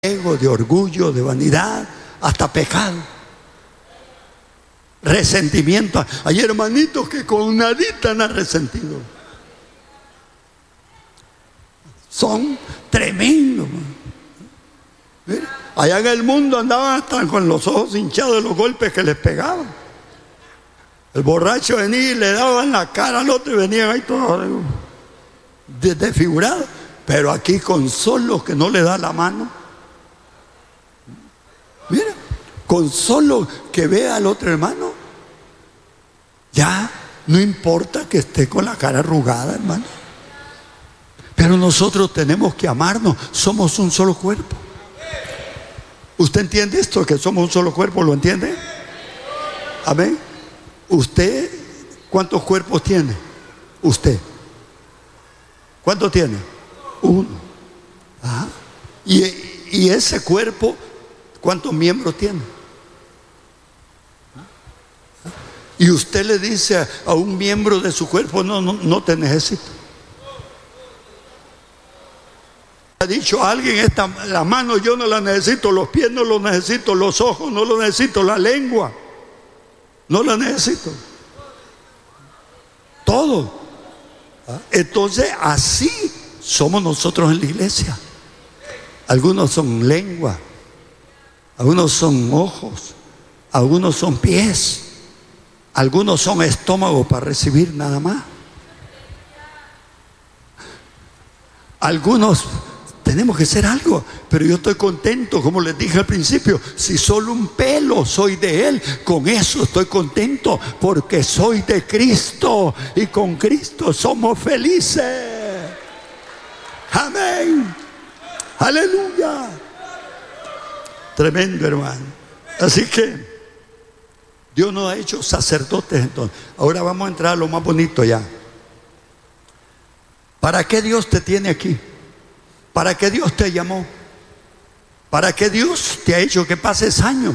ego, de orgullo, de vanidad, hasta pecado, resentimiento. Hay hermanitos que con nadita han resentido. Son tremendos. Allá en el mundo andaban hasta con los ojos hinchados de los golpes que les pegaban. El borracho venía y le daban la cara al otro y venían ahí todos desfigurados. Pero aquí con solo que no le da la mano, mira, con solo que vea al otro hermano, ya no importa que esté con la cara arrugada, hermano. Pero nosotros tenemos que amarnos, somos un solo cuerpo. ¿Usted entiende esto? Que somos un solo cuerpo, ¿lo entiende? Amén. ¿Usted cuántos cuerpos tiene? Usted. ¿Cuántos tiene? Uno. Ajá. Y ese cuerpo, ¿cuántos miembros tiene? Y usted le dice a un miembro de su cuerpo, no te necesito. Ha dicho a alguien, la mano yo no la necesito, los pies no los necesito, los ojos no los necesito, la lengua no la necesito. Todo. Entonces así somos nosotros en la iglesia. Algunos son lengua, algunos son ojos, algunos son pies, algunos son estómago para recibir nada más. Algunos tenemos que hacer algo, pero yo estoy contento, como les dije al principio, si solo un pelo soy de Él, con eso estoy contento, porque soy de Cristo y con Cristo somos felices. Amén. Aleluya. Tremendo, hermano. Así que Dios nos ha hecho sacerdotes entonces. Ahora vamos a entrar a lo más bonito ya. ¿Para qué Dios te tiene aquí? ¿Para qué Dios te llamó? ¿Para qué Dios te ha hecho que pases años?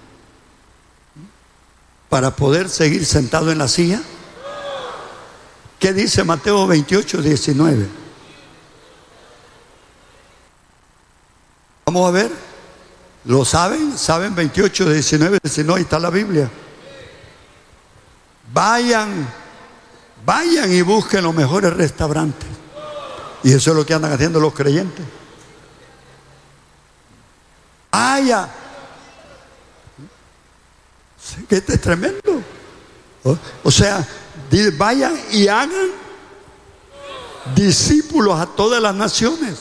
¿Para poder seguir sentado en la silla? ¿Qué dice Mateo 28, 19? Vamos a ver. ¿Lo saben? ¿Saben 28, 19? Si no, ahí está la Biblia. Vayan y busquen los mejores restaurantes. Y eso es lo que andan haciendo los creyentes. Vaya. Que este es tremendo. O sea, vayan y hagan discípulos a todas las naciones.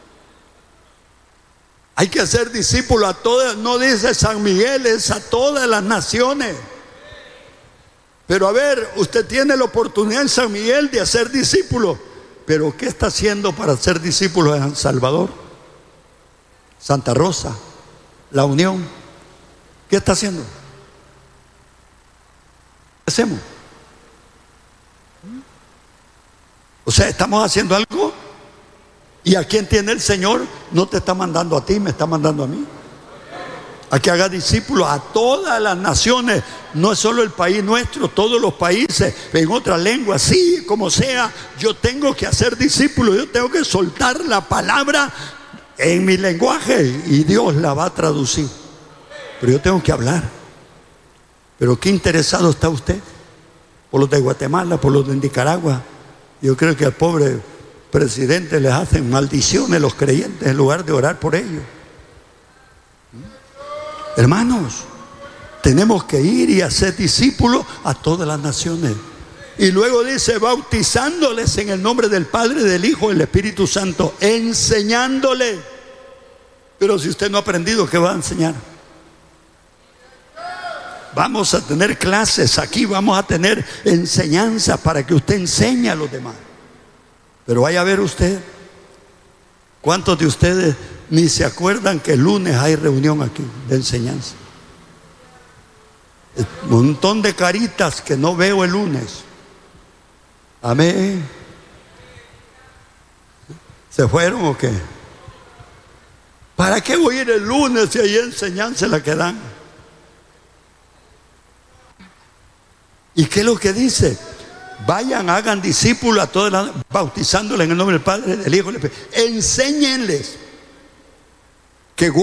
Hay que hacer discípulos a todas, no dice San Miguel, es a todas las naciones. Pero a ver, usted tiene la oportunidad en San Miguel de hacer discípulos. Pero ¿qué está haciendo para ser discípulos en San Salvador? Santa Rosa, La Unión. ¿Qué está haciendo? ¿Qué hacemos? O sea, ¿estamos haciendo algo? ¿Y a quién tiene el Señor? No te está mandando a ti, me está mandando a mí. A que haga discípulos a todas las naciones, no es solo el país nuestro, todos los países, en otras lenguas, sí, como sea, yo tengo que hacer discípulos, yo tengo que soltar la palabra en mi lenguaje y Dios la va a traducir. Pero yo tengo que hablar. Pero qué interesado está usted por los de Guatemala, por los de Nicaragua. Yo creo que al pobre presidente les hacen maldiciones los creyentes en lugar de orar por ellos. Hermanos, tenemos que ir y hacer discípulos a todas las naciones. Y luego dice, bautizándoles en el nombre del Padre, del Hijo y del Espíritu Santo, enseñándoles. Pero si usted no ha aprendido, ¿qué va a enseñar? Vamos a tener clases aquí, vamos a tener enseñanza para que usted enseñe a los demás. Pero vaya a ver usted, ¿cuántos de ustedes ni se acuerdan que el lunes hay reunión aquí de enseñanza? Un montón de caritas que no veo el lunes. Amén. ¿Se fueron o qué? ¿Para qué voy a ir el lunes si hay enseñanza la que dan? ¿Y qué es lo que dice? Vayan, hagan discípulos a todas las, bautizándoles en el nombre del Padre, del Hijo y del Espíritu. Enséñenles.